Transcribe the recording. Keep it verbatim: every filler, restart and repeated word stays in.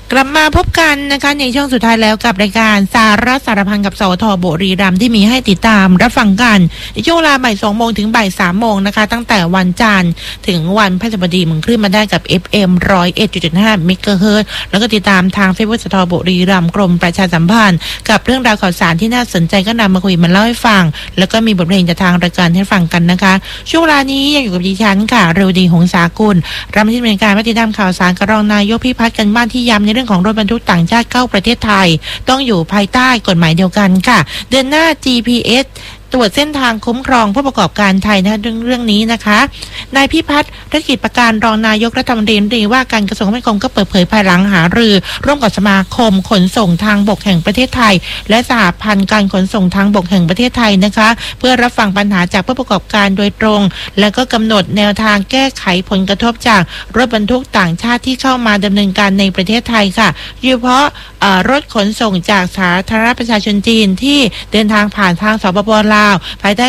กลับมาพบกันนะคะในช่วงสุดท้ายแล้วกับรายการสาระสารพันกับสวทบุรีรัมย์ที่มีให้ติดตามรับฟังกันในช่วงเวลาบ่ายสองโมงถึงบ่ายสามโมงนะคะตั้งแต่วันจันทร์ถึงวันพฤหัสบดีมึงคลื่นมาได้กับ เอฟ เอ็ม หนึ่งศูนย์เอ็ดจุดห้า เมกะเฮิรตซ์แล้วก็ติดตามทางเฟซบุ๊กสทบุรีรัมย์กรมประชาสัมพันธ์กับเรื่องราวข่าวสารที่น่าสนใจก็นำมาคุยมาเล่าให้ฟังแล้วก็มีบทเพลงจากทางรายการให้ฟังกันนะคะช่วงเวลานี้ยังอยู่กับดิฉันค่ะเรวดีหงสากุลรับหน้าที่ในการติดตามข่าวสารกับรองนายกพิพัฒน์กันบ้านที่ย้ำในเรื่องของรถบรรทุกต่างชาติเข้าประเทศไทยต้องอยู่ภายใต้กฎหมายเดียวกันค่ะเดือนหน้า จี พี เอส ตรวจเส้นทางคุ้มครองผู้ประกอบการไทยนะเรื่องเรื่องนี้นะคะนายพิพัฒน์รัชกิจประการรองนายกรัฐมนตรีว่าการกระทรวงคมนาคมก็เปิดเผยภายหลังหารือร่วมกับสมาคมขนส่งทางบกแห่งประเทศไทยและสหพันธ์การขนส่งทางบกแห่งประเทศไทยนะคะเพื่อรับฟังปัญหาจากผู้ประกอบการโดยตรงและก็กำหนดแนวทางแก้ไขผลกระทบจากรถบรรทุกต่างชาติที่เข้ามาดำเนินการในประเทศไทยค่ะโดยเฉพาะรถขนส่งจากสาธารณรัฐประชาชนจีนที่เดินทางผ่านทางสปป.ลาวภายใต้